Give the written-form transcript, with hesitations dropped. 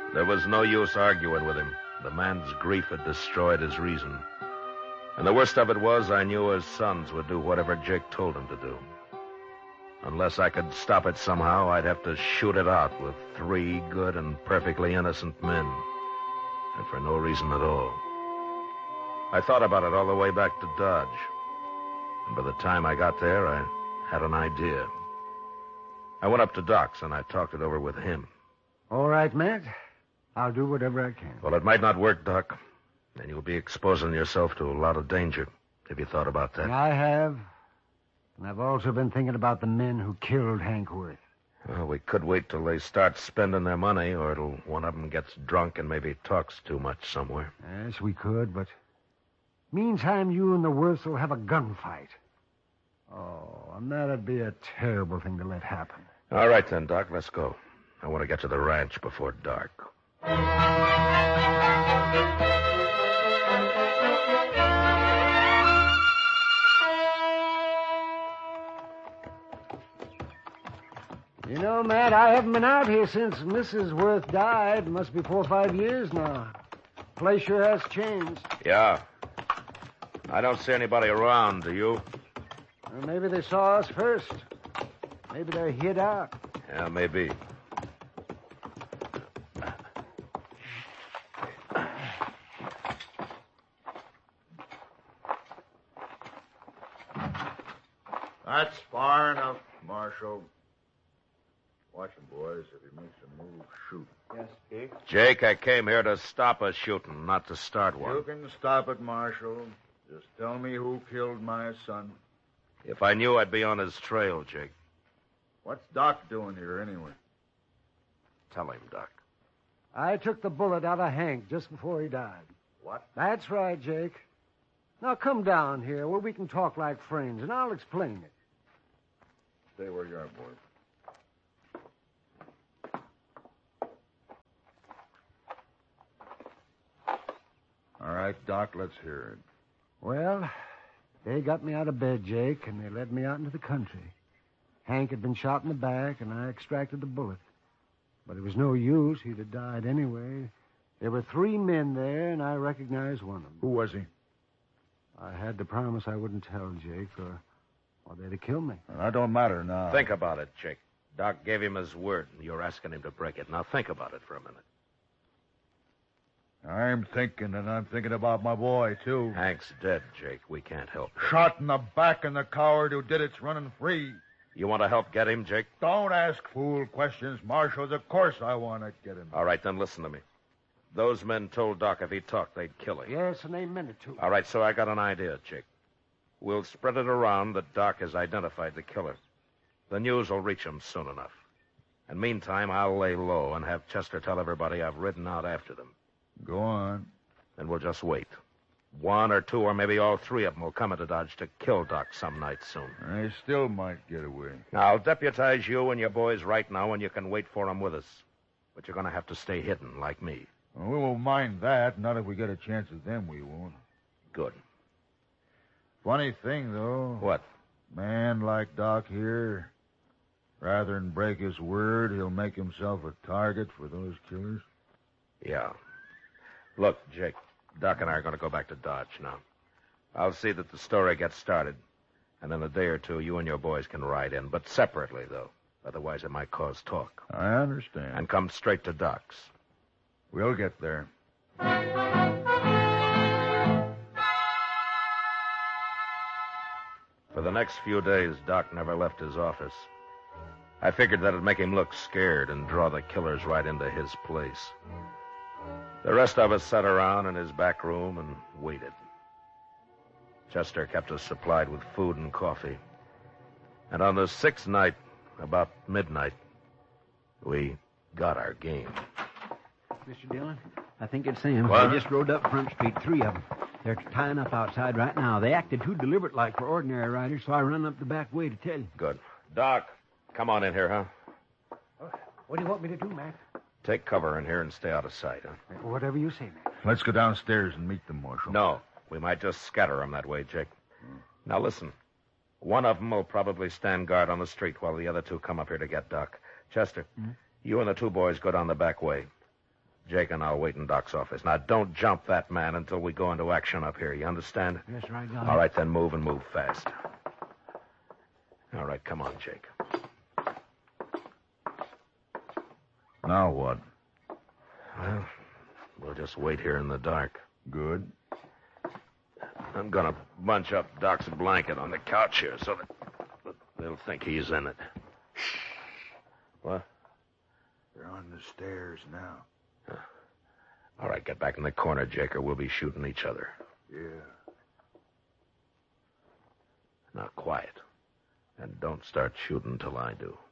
There was no use arguing with him. The man's grief had destroyed his reason. And the worst of it was, I knew his sons would do whatever Jake told them to do. Unless I could stop it somehow, I'd have to shoot it out with 3 good and perfectly innocent men. And for no reason at all. I thought about it all the way back to Dodge. And by the time I got there, I had an idea. I went up to Doc's and I talked it over with him. All right, Matt. I'll do whatever I can. Well, it might not work, Doc. And you'll be exposing yourself to a lot of danger. Have you thought about that? I have. And I've also been thinking about the men who killed Hank Worth. Well, we could wait till they start spending their money, or one of them gets drunk and maybe talks too much somewhere. Yes, we could, but meantime, you and the Worths will have a gunfight. Oh, and that'd be a terrible thing to let happen. All right, then, Doc, let's go. I want to get to the ranch before dark. You know, Matt, I haven't been out here since Mrs. Worth died. It must be 4 or 5 years now. The place sure has changed. Yeah. I don't see anybody around, do you? Well, maybe they saw us first. Maybe they're hid out. Yeah, maybe. That's far enough, Marshal. Watch him, boys. If he makes a move, shoot. Yes, Chief. Jake, I came here to stop a shooting, not to start one. You can stop it, Marshal. Just tell me who killed my son. If I knew, I'd be on his trail, Jake. What's Doc doing here, anyway? Tell him, Doc. I took the bullet out of Hank just before he died. What? That's right, Jake. Now come down here where we can talk like friends, and I'll explain it. Stay where you are, boys. All right, Doc, let's hear it. Well, they got me out of bed, Jake, and they led me out into the country. Hank had been shot in the back, and I extracted the bullet. But it was no use. He'd have died anyway. There were 3 men there, and I recognized one of them. Who was he? I had to promise I wouldn't tell, Jake, or they'd have killed me. Well, that don't matter now. Think about it, Jake. Doc gave him his word, and you're asking him to break it. Now think about it for a minute. I'm thinking, and I'm thinking about my boy, too. Hank's dead, Jake. We can't help him. Shot in the back, and the coward who did it's running free. You want to help get him, Jake? Don't ask fool questions, Marshal. Of course I want to get him. All right, then listen to me. Those men told Doc if he talked, they'd kill him. Yes, and they meant it, too. All right, so I got an idea, Jake. We'll spread it around that Doc has identified the killer. The news will reach him soon enough. And meantime, I'll lay low and have Chester tell everybody I've ridden out after them. Go on. Then we'll just wait. 1 or 2 or maybe all 3 of them will come into Dodge to kill Doc some night soon. I still might get away. Now, I'll deputize you and your boys right now, and you can wait for them with us. But you're going to have to stay hidden, like me. Well, we won't mind that. Not if we get a chance at them, we won't. Good. Funny thing, though. What? Man like Doc here, rather than break his word, he'll make himself a target for those killers. Yeah. Look, Jake, Doc and I are going to go back to Dodge now. I'll see that the story gets started. And in a day or 2, you and your boys can ride in, but separately, though. Otherwise, it might cause talk. I understand. And come straight to Doc's. We'll get there. For the next few days, Doc never left his office. I figured that'd make him look scared and draw the killers right into his place. The rest of us sat around in his back room and waited. Chester kept us supplied with food and coffee. And on the 6th night, about midnight, we got our game. Mr. Dillon, I think it's them. What? They just rode up Front Street, 3 of them. They're tying up outside right now. They acted too deliberate-like for ordinary riders, so I run up the back way to tell you. Good. Doc, come on in here, huh? What do you want me to do, Matt? Take cover in here and stay out of sight, huh? Whatever you say, Matt. Let's go downstairs and meet them, Marshal. No, we might just scatter them that way, Jake. Now, listen. One of them will probably stand guard on the street while the other 2 come up here to get Doc. Chester, you and the 2 boys go down the back way. Jake and I'll wait in Doc's office. Now, don't jump that man until we go into action up here. You understand? Yes, sir, I got All right, then move and move fast. All right, come on, Jake. Now what? Well, we'll just wait here in the dark. Good. I'm going to bunch up Doc's blanket on the couch here so that they'll think he's in it. What? They're on the stairs now. All right, get back in the corner, Jake, or we'll be shooting each other. Yeah. Now, quiet. And don't start shooting till I do.